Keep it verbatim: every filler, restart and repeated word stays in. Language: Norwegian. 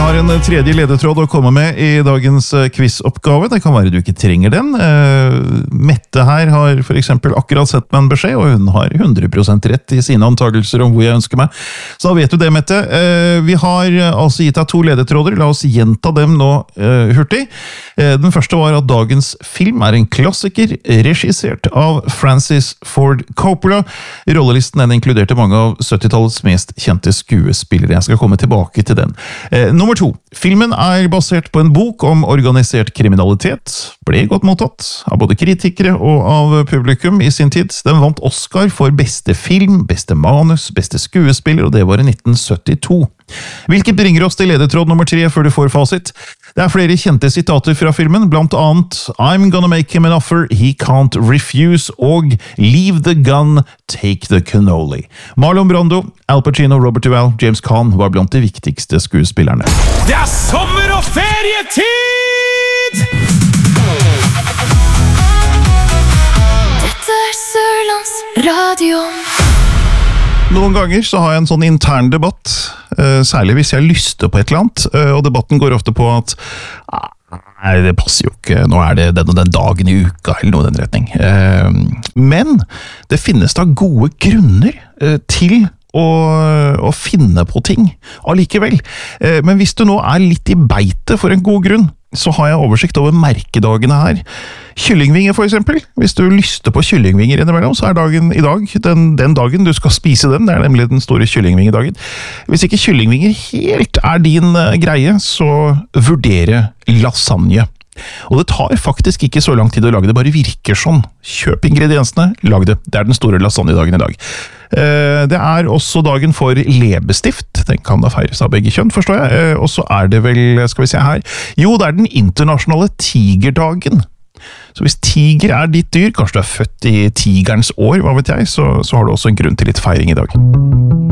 har en tredje ledetråd å komme med i dagens quizoppgave. Det kan være du ikke trenger den. Mette her har for eksempel akkurat sett meg en beskjed, og hun har hundre prosent rett i sine antagelser om hvor jeg ønsker meg. Så da vet du det, Mette. Vi har altså gitt deg to ledetråder. La oss gjenta dem nå hurtig. Den første var at dagens film er en klassiker, regissert av Francis Ford Coppola. Rollelisten den inkluderte mange av syttitallets mest kjente skuespillere. Jeg skal komme tilbake til den. Eh, nummer to. Filmen er basert på en bok om organisert kriminalitet. Ble godt mottatt av både kritikere og av publikum i sin tid. Den vant Oscar for beste film, beste manus, beste skuespiller, og det var i nitten syttito. Hvilket bringer oss til ledetråd nummer tre før du får fasit. Det er flere kjente sitater fra filmen, blant annet I'm gonna make him an offer he can't refuse og Leave the gun, take the cannoli. Marlon Brando, Al Pacino, Robert Duvall, James Caan var blant de viktigste skuespillerne. Det er sommer og ferietid! Dette er Sørlands Radio. Noen ganger så har jeg en sånn intern debatt, særlig hvis jeg lyster på et eller annet, og debatten går ofte på at nei, det passer jo ikke, nå er det den og den dagen i uka, eller noe i den retning. Men det finnes da gode grunner til å, å finne på ting allikevel. Men hvis du nå er litt i beite for en god grunn, så har jeg oversikt over merkedagene her. Kyllingvinger for eksempel. Hvis du lyster på kyllingvinger innimellom, så er dagen i dag den, den dagen du skal spise dem. Det er nemlig den store kyllingvingedagen. Hvis ikke kyllingvinger helt er din uh, greie, så vurdere lasagne. Og det tar faktisk ikke så lang tid å lage det, bare virker sånn. Kjøp ingrediensene, lag det. Det er den store lasagnedagen i dag. Det er også dagen for leppestift. Den kan da feires av begge kjønn, forstår jeg. Og så er det vel, skal vi se her, jo, det er den internasjonale tigerdagen. Så hvis tiger er ditt dyr, kanskje du er født i tigerens år, hva vet jeg, så, så har du også en grunn til litt feiring i dag.